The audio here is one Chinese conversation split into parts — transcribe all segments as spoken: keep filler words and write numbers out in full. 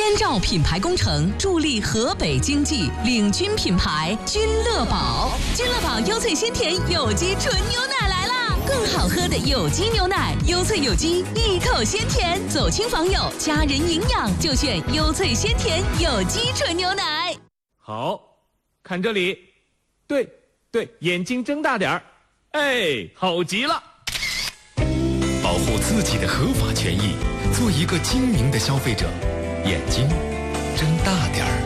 燕赵品牌工程助力河北经济，领军品牌君乐宝。君乐宝优萃鲜甜有机纯牛奶来啦！更好喝的有机牛奶，优萃有机，一口鲜甜。走亲访友，家人营养就选优萃鲜甜有机纯牛奶。 好，看这里，对对，眼睛睁大点儿，哎，好极了！ 保护自己的合法权益，做一个精明的消费者，眼睛睁大点儿。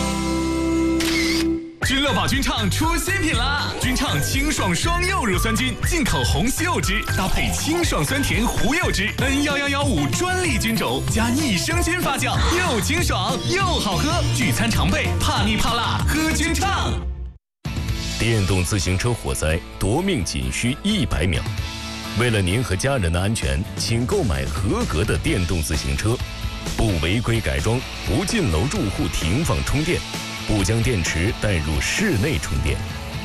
君乐宝君畅出新品啦！君畅清爽双柚乳酸菌，进口红西柚汁，搭配清爽酸甜胡柚汁 N 一一一五专利菌种，加益生菌发酵，又清爽又好喝。聚餐常备，怕腻怕辣，喝君畅。 电动自行车火灾夺命仅需一百秒。为了您和家人的安全，请购买合格的电动自行车，不违规改装，不进楼住户停放充电，不将电池带入室内充电。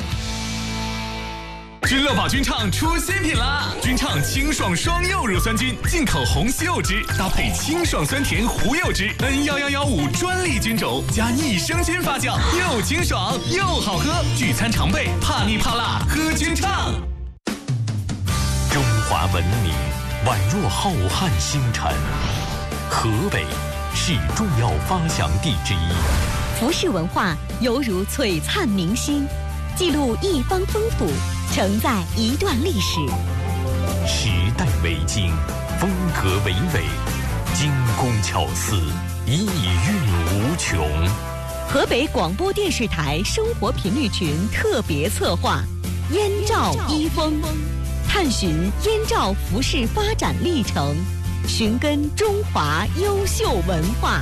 君乐宝君畅出新品啦！君畅清爽双柚乳酸菌，进口红西柚汁，搭配清爽酸甜胡柚汁 N 一一一五专利菌种，加益生菌发酵，又清爽又好喝。聚餐常备，怕腻怕辣，喝君畅。 中华文明宛若浩瀚星辰，河北是重要发祥地之一。 服饰文化犹如璀璨明星，记录一方风土，承载一段历史。 时代为经，风格娓娓，精工巧思，意蕴无穷。 河北广播电视台生活频率群特别策划《燕赵一风》，探寻燕赵服饰发展历程，寻根中华优秀文化。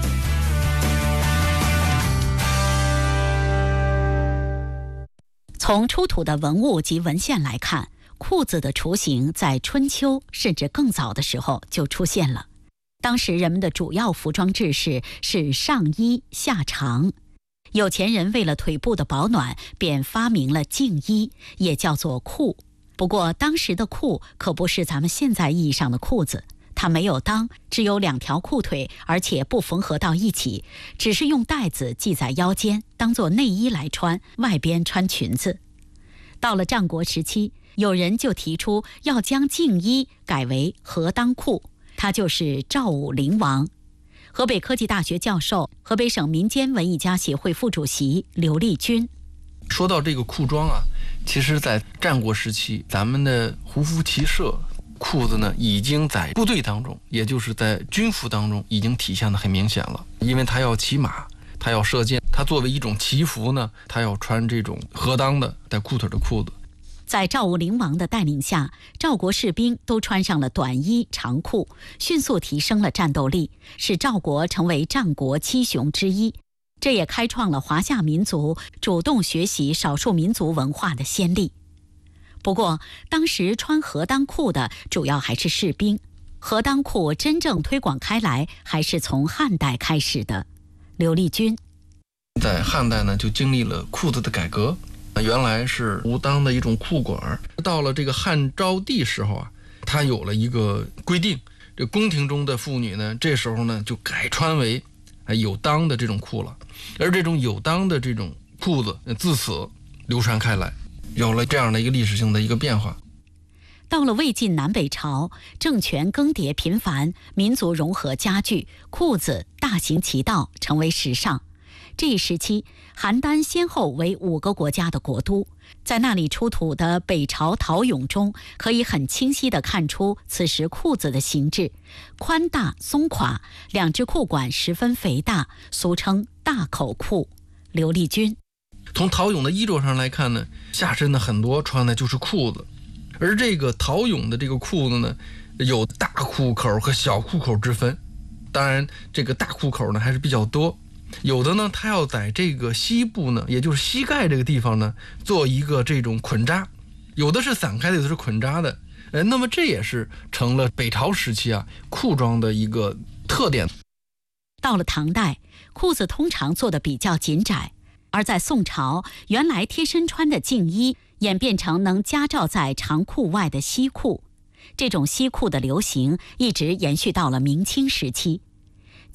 从出土的文物及文献来看，裤子的雏形在春秋甚至更早的时候就出现了。当时人们的主要服装制式是上衣下长，有钱人为了腿部的保暖，便发明了净衣，也叫做裤。不过当时的裤可不是咱们现在意义上的裤子，它没有裆，只有两条裤腿，而且不缝合到一起，只是用带子系在腰间，当作内衣来穿，外边穿裙子。到了战国时期，有人就提出要将净衣改为合裆裤，他就是赵武灵王。河北科技大学教授、河北省民间文艺家协会副主席刘立军。 说到这个裤装啊，其实在战国时期，咱们的胡服骑射裤子呢，已经在部队当中，也就是在军服当中已经体现得很明显了。因为他要骑马，他要射箭，他作为一种骑服呢，他要穿这种合裆的带裤腿的裤子。 在赵武灵王的带领下，赵国士兵都穿上了短衣长裤，迅速提升了战斗力，使赵国成为战国七雄之一。这也开创了华夏民族主动学习少数民族文化的先例。不过，当时穿合裆裤的主要还是士兵，合裆裤真正推广开来还是从汉代开始的。刘立军在汉代呢，就经历了裤子的改革，原来是无裆的一种裤管，到了这个汉昭帝时候啊，他有了一个规定，这宫廷中的妇女呢，这时候呢就改穿为有裆的这种裤了，而这种有裆的这种裤子自此流传开来，有了这样的一个历史性的一个变化。 到了魏晋南北朝，政权更迭频繁，民族融合加剧，裤子大行其道，成为时尚。这一时期，邯郸先后为五个国家的国都，在那里出土的北朝陶俑中，可以很清晰地看出此时裤子的形制，宽大松垮，两只裤管十分肥大，俗称大口裤。刘立军从陶俑的衣着上来看呢，下身的很多穿的就是裤子，而这个陶俑的这个裤子呢，有大裤口和小裤口之分。当然，这个大裤口呢还是比较多，有的呢，它要在这个膝部呢，也就是膝盖这个地方呢，做一个这种捆扎，有的是散开的，有的是捆扎的。呃，那么这也是成了北朝时期啊裤装的一个特点。 到了唐代，裤子通常做的比较紧窄，而在宋朝，原来贴身穿的净衣演变成能夹罩在长裤外的西裤。这种西裤的流行一直延续到了明清时期。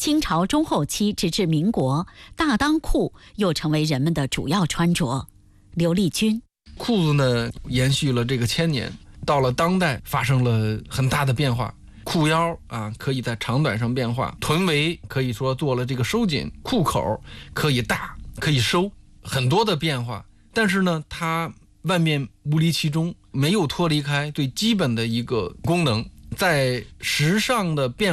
清朝中后期直至民国，大裆裤又成为人们的主要穿着。刘丽君， 裤子呢延续了这个千年，到了当代发生了很大的变化。裤腰啊可以在长短上变化，臀围可以说做了这个收紧，裤口可以大可以收，很多的变化。但是呢，它万变不离其中，没有脱离开最基本的一个功能。在时尚的变